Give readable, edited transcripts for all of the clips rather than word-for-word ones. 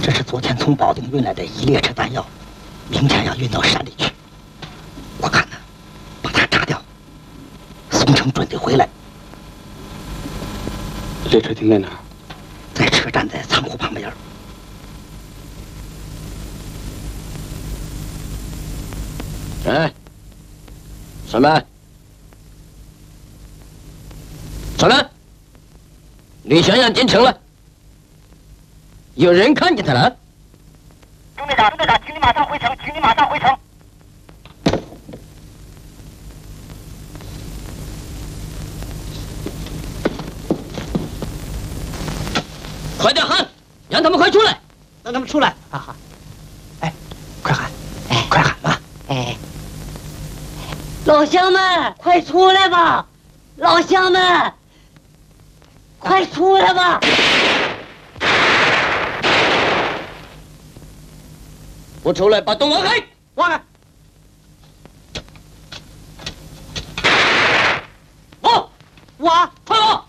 这是昨天从保定运来的一列车弹药，明天要运到山里去。我看呢，把它炸掉，宋城准得回来。 列车停在哪儿？ 在车站的仓库旁边。 哎，上来！上来！李祥阳进城了，有人看见他了。 中队长，请你马上回城， 快点喊，让他们快出来！ 让他们出来！好。哎，快喊！哎，快喊吧！ 哎，老乡们，快出来吧！老乡们，快出来吧！ 不出来，把洞挖开！ 挖开！挖！ 快挖！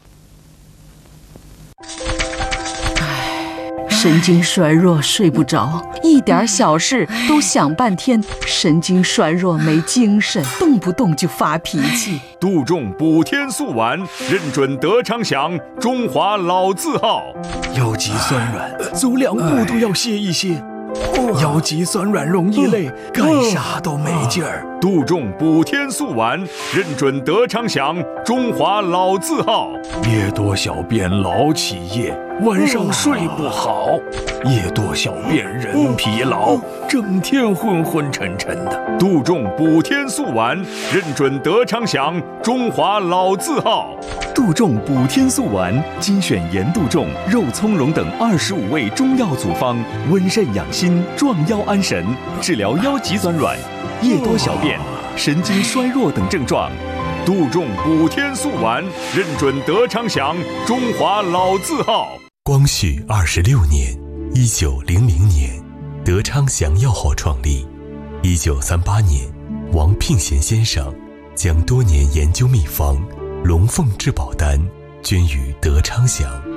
神经衰弱，睡不着，一点小事都想半天，神经衰弱没精神，动不动就发脾气。 杜仲补天素丸，认准德昌祥，中华老字号。 腰脊酸软，走两步都要歇一歇。腰脊酸软容易累，干啥都没劲儿。 杜仲补天素丸，认准德昌祥，中华老字号。 夜多小便老起夜，晚上睡不好，夜多小便人疲劳，整天昏昏沉沉的。 杜仲补天素丸，认准德昌祥，中华老字号。 杜仲补天素丸，精选盐杜仲、肉苁蓉等25味中药组方，温肾养心，壮腰安神，治疗腰脊酸软、夜多小便、神经衰弱等症状。 杜仲补天素丸，认准德昌祥，中华老字号。 光绪26年，1900年，德昌祥药号创立。1938年，王聘贤先生将多年研究秘方龙凤至宝丹捐于德昌祥。